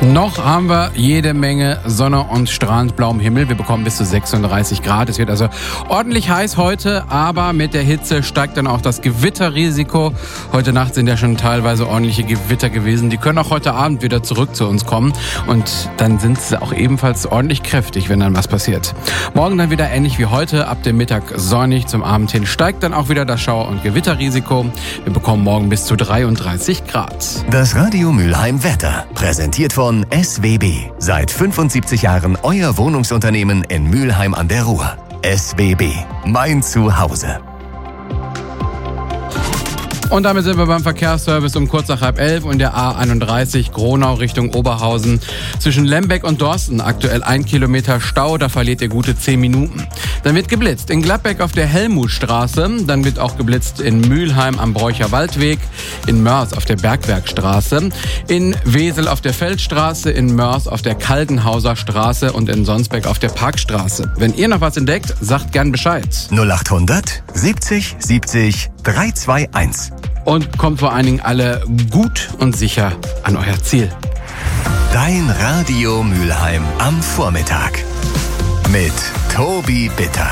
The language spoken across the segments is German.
Noch haben wir jede Menge Sonne und strahlend blauem Himmel. Wir bekommen bis zu 36 Grad. Es wird also ordentlich heiß heute, aber mit der Hitze steigt dann auch das Gewitterrisiko. Heute Nacht sind ja schon teilweise ordentliche Gewitter gewesen. Die können auch heute Abend wieder zurück zu uns kommen. Und dann sind sie auch ebenfalls ordentlich kräftig, wenn dann was passiert. Morgen dann wieder ähnlich wie heute, ab dem Mittag sonnig. Zum Abend hin steigt dann auch wieder das Schauer- und Gewitterrisiko. Wir bekommen morgen bis zu 33 Grad. Das Radio Mülheim Wetter, präsentiert von SWB. Seit 75 Jahren euer Wohnungsunternehmen in Mülheim an der Ruhr. SWB, mein Zuhause. Und damit sind wir beim Verkehrsservice um kurz nach 10:30 und der A31 Gronau Richtung Oberhausen. Zwischen Lembeck und Dorsten aktuell 1 Kilometer Stau, da verliert ihr gute 10 Minuten. Dann wird geblitzt in Gladbeck auf der Helmutstraße, dann wird auch geblitzt in Mülheim am Bräucher Waldweg, in Mörs auf der Bergwerkstraße, in Wesel auf der Feldstraße, in Mörs auf der Kaldenhauser Straße und in Sonsbeck auf der Parkstraße. Wenn ihr noch was entdeckt, sagt gern Bescheid. 0800 70 70 321. Und kommt vor allen Dingen alle gut und sicher an euer Ziel. Dein Radio Mülheim am Vormittag. Mit Tobi Bitter.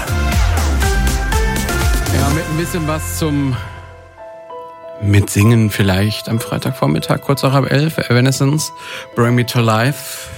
Ja, mit ein bisschen was zum Mitsingen vielleicht am Freitagvormittag, kurz nach 10:30. Evanescence, Bring Me to Life.